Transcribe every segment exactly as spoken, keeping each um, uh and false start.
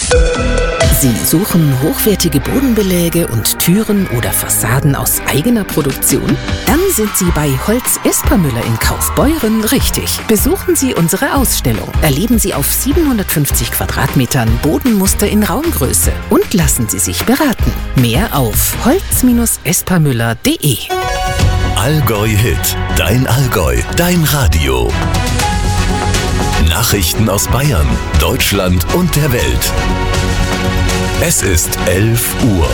Sie suchen hochwertige Bodenbeläge und Türen oder Fassaden aus eigener Produktion? Dann sind Sie bei Holz Espermüller in Kaufbeuren richtig. Besuchen Sie unsere Ausstellung. Erleben Sie auf siebenhundertfünfzig Quadratmetern Bodenmuster in Raumgröße und lassen Sie sich beraten. Mehr auf holz espermüller punkt de. Allgäu Hit, dein Allgäu, dein Radio. Nachrichten aus Bayern, Deutschland und der Welt. Es ist elf Uhr.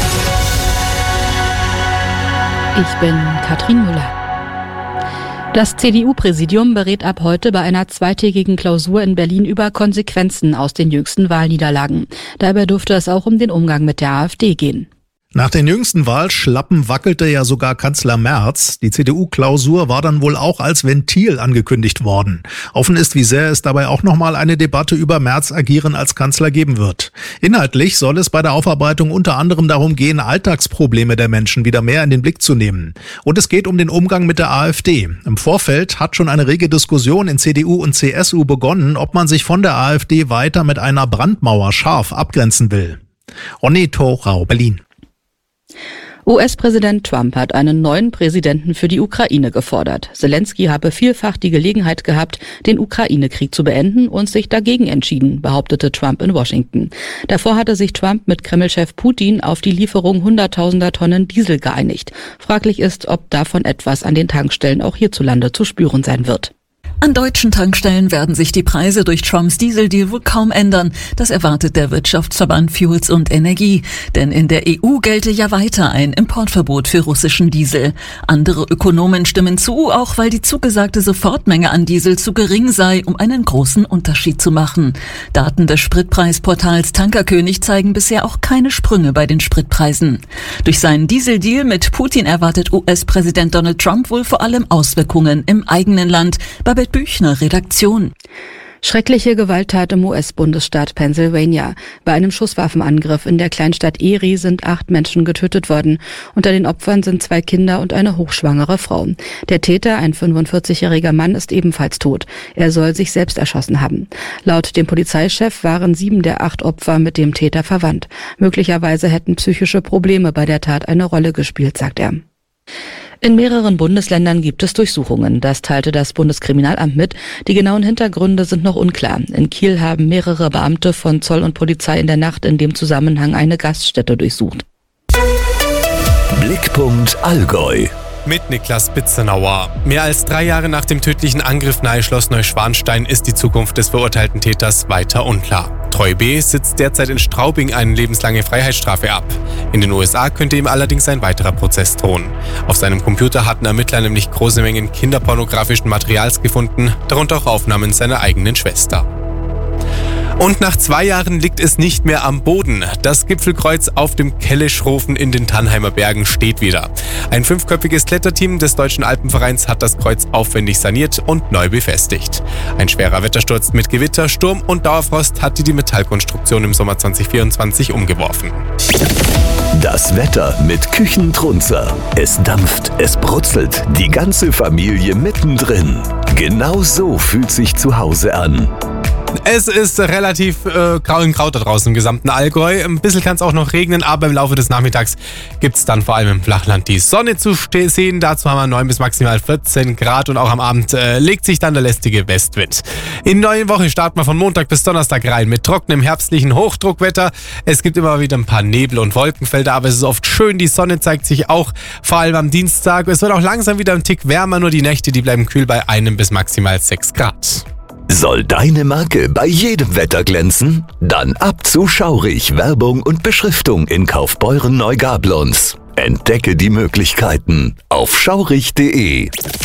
Ich bin Katrin Müller. Das C D U-Präsidium berät ab heute bei einer zweitägigen Klausur in Berlin über Konsequenzen aus den jüngsten Wahlniederlagen. Dabei dürfte es auch um den Umgang mit der AfD gehen. Nach den jüngsten Wahlschlappen wackelte ja sogar Kanzler Merz. Die C D U-Klausur war dann wohl auch als Ventil angekündigt worden. Offen ist, wie sehr es dabei auch nochmal eine Debatte über Merz' Agieren als Kanzler geben wird. Inhaltlich soll es bei der Aufarbeitung unter anderem darum gehen, Alltagsprobleme der Menschen wieder mehr in den Blick zu nehmen. Und es geht um den Umgang mit der AfD. Im Vorfeld hat schon eine rege Diskussion in C D U und C S U begonnen, ob man sich von der AfD weiter mit einer Brandmauer scharf abgrenzen will. Onni Thorau, Berlin. U S-Präsident Trump hat einen neuen Präsidenten für die Ukraine gefordert. Zelensky habe vielfach die Gelegenheit gehabt, den Ukraine-Krieg zu beenden und sich dagegen entschieden, behauptete Trump in Washington. Davor hatte sich Trump mit Kreml-Chef Putin auf die Lieferung hunderttausender Tonnen Diesel geeinigt. Fraglich ist, ob davon etwas an den Tankstellen auch hierzulande zu spüren sein wird. An deutschen Tankstellen werden sich die Preise durch Trumps Dieseldeal wohl kaum ändern. Das erwartet der Wirtschaftsverband Fuels und Energie. Denn in der E U gelte ja weiter ein Importverbot für russischen Diesel. Andere Ökonomen stimmen zu, auch weil die zugesagte Sofortmenge an Diesel zu gering sei, um einen großen Unterschied zu machen. Daten des Spritpreisportals Tankerkönig zeigen bisher auch keine Sprünge bei den Spritpreisen. Durch seinen Dieseldeal mit Putin erwartet U S-Präsident Donald Trump wohl vor allem Auswirkungen im eigenen Land. Babette Büchner, Redaktion. Schreckliche Gewalttat im U S-Bundesstaat Pennsylvania. Bei einem Schusswaffenangriff in der Kleinstadt Erie sind acht Menschen getötet worden. Unter den Opfern sind zwei Kinder und eine hochschwangere Frau. Der Täter, ein fünfundvierzigjähriger Mann, ist ebenfalls tot. Er soll sich selbst erschossen haben. Laut dem Polizeichef waren sieben der acht Opfer mit dem Täter verwandt. Möglicherweise hätten psychische Probleme bei der Tat eine Rolle gespielt, sagt er. In mehreren Bundesländern gibt es Durchsuchungen. Das teilte das Bundeskriminalamt mit. Die genauen Hintergründe sind noch unklar. In Kiel haben mehrere Beamte von Zoll und Polizei in der Nacht in dem Zusammenhang eine Gaststätte durchsucht. Blickpunkt Allgäu. Mit Niklas Bitzenauer. Mehr als drei Jahre nach dem tödlichen Angriff nahe Schloss Neuschwanstein ist die Zukunft des verurteilten Täters weiter unklar. Troy B. sitzt derzeit in Straubing eine lebenslange Freiheitsstrafe ab. In den U S A könnte ihm allerdings ein weiterer Prozess drohen. Auf seinem Computer hatten Ermittler nämlich große Mengen kinderpornografischen Materials gefunden, darunter auch Aufnahmen seiner eigenen Schwester. Und nach zwei Jahren liegt es nicht mehr am Boden. Das Gipfelkreuz auf dem Kelleschrofen in den Tannheimer Bergen steht wieder. Ein fünfköpfiges Kletterteam des Deutschen Alpenvereins hat das Kreuz aufwendig saniert und neu befestigt. Ein schwerer Wettersturz mit Gewitter, Sturm und Dauerfrost hatte die Metallkonstruktion im Sommer zwanzig vierundzwanzig umgeworfen. Das Wetter mit Küchentrunzer. Es dampft, es brutzelt, die ganze Familie mittendrin. Genau so fühlt sich zu Hause an. Es ist relativ äh, grau und Kraut da draußen im gesamten Allgäu. Ein bisschen kann es auch noch regnen, aber im Laufe des Nachmittags gibt es dann vor allem im Flachland die Sonne zu sehen. Dazu haben wir neun bis maximal vierzehn Grad und auch am Abend äh, legt sich dann der lästige Westwind. In der neuen Woche starten wir von Montag bis Donnerstag rein mit trockenem herbstlichen Hochdruckwetter. Es gibt immer wieder ein paar Nebel- und Wolkenfelder, aber es ist oft schön. Die Sonne zeigt sich auch, vor allem am Dienstag. Es wird auch langsam wieder ein Tick wärmer, nur die Nächte, die bleiben kühl bei einem bis maximal sechs Grad. Soll deine Marke bei jedem Wetter glänzen? Dann ab zu Schaurig Werbung und Beschriftung in Kaufbeuren Neugablons. Entdecke die Möglichkeiten auf schaurig punkt de.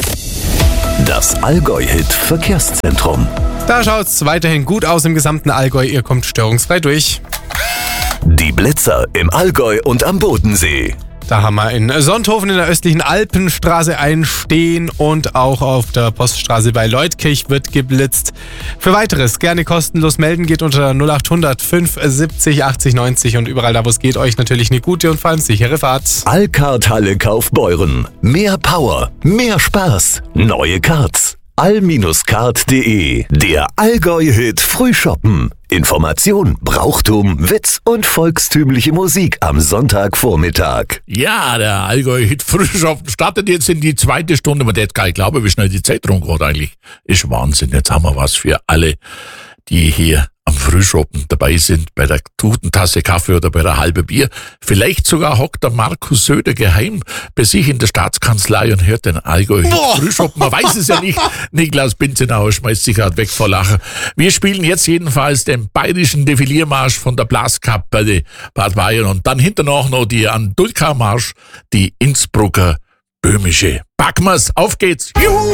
Das Allgäu-Hit Verkehrszentrum. Da schaut es weiterhin gut aus im gesamten Allgäu. Ihr kommt störungsfrei durch. Die Blitzer im Allgäu und am Bodensee. Da haben wir in Sonthofen in der östlichen Alpenstraße einstehen und auch auf der Poststraße bei Leutkirch wird geblitzt. Für weiteres gerne kostenlos melden geht unter null acht hundert fünf siebzig achtzig neunzig und überall da, wo es geht, euch natürlich eine gute und vor allem sichere Fahrt. Allkart Halle Kaufbeuren. Mehr Power, mehr Spaß, neue Karts. all Bindestrich kart punkt de. Der Allgäu-Hit Frühshoppen. Information, Brauchtum, Witz und volkstümliche Musik am Sonntagvormittag. Ja, der Allgäu-Hit Frühschoppen startet jetzt in die zweite Stunde. Man hätte gar nicht glauben, wie schnell die Zeit rumgeht eigentlich. Ist Wahnsinn. Jetzt haben wir was für alle, die hier am Frühschoppen dabei sind, bei der guten Tasse Kaffee oder bei der halben Bier. Vielleicht sogar hockt der Markus Söder geheim bei sich in der Staatskanzlei und hört den Allgäu-Hit Frühschoppen. Man weiß es ja nicht. Niklas Binzenauer schmeißt sich gerade weg vor Lachen. Wir spielen jetzt jedenfalls den bayerischen Defiliermarsch von der Blaskapelle Bad Bayern und dann hinterher noch die Andulka-Marsch, die Innsbrucker böhmische. Packen wir's, auf geht's! Juhu!